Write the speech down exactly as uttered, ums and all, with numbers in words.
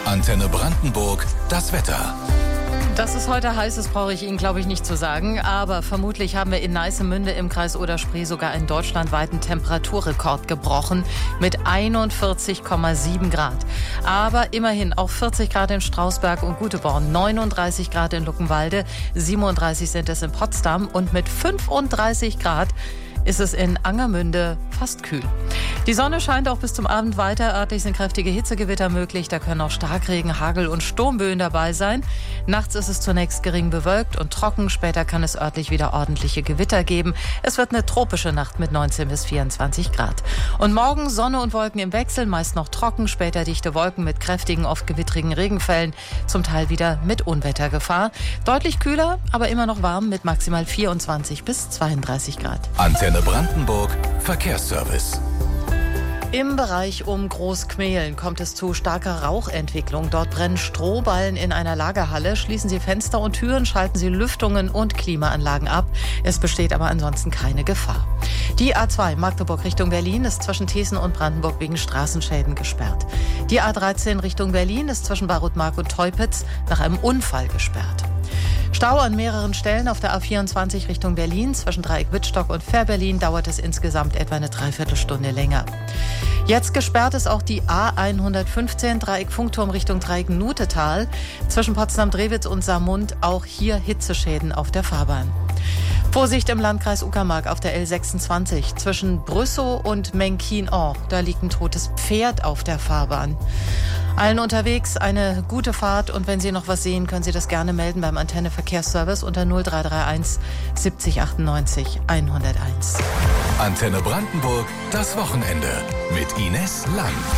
Antenne Brandenburg, das Wetter. Dass es heute heiß ist, brauche ich Ihnen, glaube ich, nicht zu sagen. Aber vermutlich haben wir in Neißemünde im Kreis Oder-Spree sogar einen deutschlandweiten Temperaturrekord gebrochen mit einundvierzig Komma sieben Grad. Aber immerhin auch vierzig Grad in Strausberg und Guteborn, neununddreißig Grad in Luckenwalde, siebenunddreißig sind es in Potsdam und mit fünfunddreißig Grad ist es in Angermünde fast kühl. Die Sonne scheint auch bis zum Abend weiter. Örtlich sind kräftige Hitzegewitter möglich. Da können auch Starkregen, Hagel und Sturmböen dabei sein. Nachts ist es zunächst gering bewölkt und trocken. Später kann es örtlich wieder ordentliche Gewitter geben. Es wird eine tropische Nacht mit neunzehn bis vierundzwanzig Grad. Und morgen Sonne und Wolken im Wechsel, meist noch trocken. Später dichte Wolken mit kräftigen, oft gewittrigen Regenfällen. Zum Teil wieder mit Unwettergefahr. Deutlich kühler, aber immer noch warm mit maximal vierundzwanzig bis zweiunddreißig Grad. Antenne Brandenburg, Verkehrsservice. Im Bereich um Großkmehlen kommt es zu starker Rauchentwicklung. Dort brennen Strohballen in einer Lagerhalle. Schließen Sie Fenster und Türen, schalten Sie Lüftungen und Klimaanlagen ab. Es besteht aber ansonsten keine Gefahr. Die A zwei Magdeburg Richtung Berlin ist zwischen Thesen und Brandenburg wegen Straßenschäden gesperrt. Die A dreizehn Richtung Berlin ist zwischen Barutmark und Teupitz nach einem Unfall gesperrt. Stau an mehreren Stellen auf der A vierundzwanzig Richtung Berlin. Zwischen Dreieck Wittstock und Fährberlin dauert es insgesamt etwa eine Dreiviertelstunde länger. Jetzt gesperrt ist auch die A hundertfünfzehn Dreieck Funkturm Richtung Dreieck Nutetal. Zwischen Potsdam-Drewitz und Saarmund auch hier Hitzeschäden auf der Fahrbahn. Vorsicht im Landkreis Uckermark auf der L sechsundzwanzig. Zwischen Brüssow und Menkin-Or. Da liegt ein totes Pferd auf der Fahrbahn. Allen unterwegs eine gute Fahrt und wenn Sie noch was sehen, können Sie das gerne melden beim Antenne Verkehrsservice unter null drei drei eins siebzig achtundneunzig hunderteins. Antenne Brandenburg, das Wochenende mit Ines Lang.